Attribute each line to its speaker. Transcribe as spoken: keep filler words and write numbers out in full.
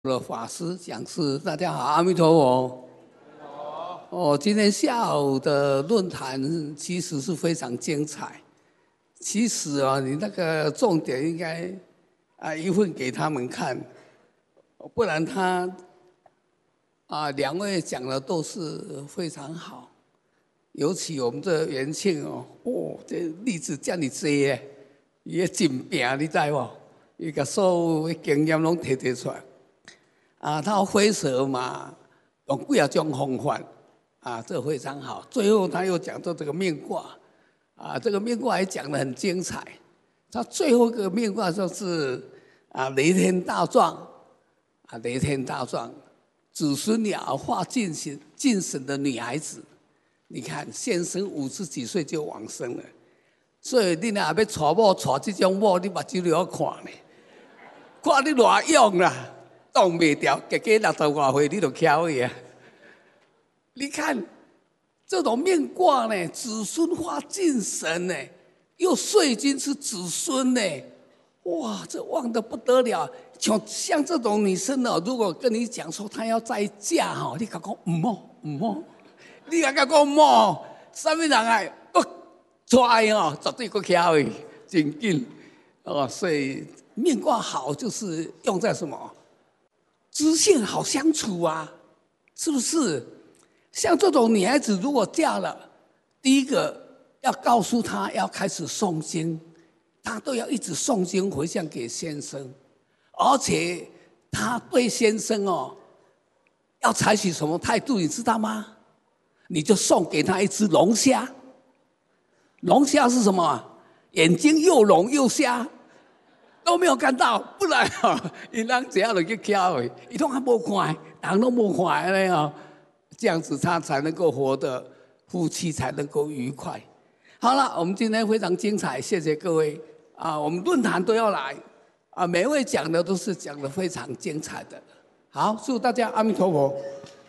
Speaker 1: 的法师、讲师，大家好，阿弥陀佛。哦，今天下午的论坛其实是非常精彩。其实啊，你那个重点应该啊一份给他们看，不然他啊两位讲的都是非常好。尤其我们这元庆哦，哦，这例子这么多耶，伊个真拼，你知无？伊把所有的经验拢提提出来。啊，他挥蛇嘛，用几啊种方法，啊，这非常好。最后他又讲到这个命卦，啊，这个命卦也讲得很精彩。他最后一个命卦就是啊，雷天大壮，啊，雷天大壮，子孙鸟化尽神尽神的女孩子。你看，先生五十几岁就往生了，所以你若要娶某娶这种某，你目睭就要看呢，看你偌勇啦。挡袂掉，加加六十外岁你就翘去啊！你看这种命卦呢，子孙化尽神呢，又岁金是子孙呢，哇，这旺得不得了。像像这种女生哦，如果跟你讲说她要再嫁哈，你讲讲唔好唔好，你讲讲讲唔好，什么人啊？哦，拽哦，绝对个翘去，真紧哦。所以命卦好就是用在什么？知性好相处啊，是不是？像这种女孩子，如果嫁了，第一个要告诉她要开始诵经，她都要一直诵经回向给先生，而且她对先生哦，要采取什么态度，你知道吗？你就送给他一只龙虾。龙虾是什么？眼睛又龙又瞎。都没有看到，不然啊，伊人只要落去敲诶，伊拢还无看，人拢无看咧哦，这样子他才能够活得夫妻才能够愉快。好了，我们今天非常精彩，谢谢各位啊！我们论坛都要来啊，每位讲的都是讲得非常精彩的。好，祝大家阿弥陀佛。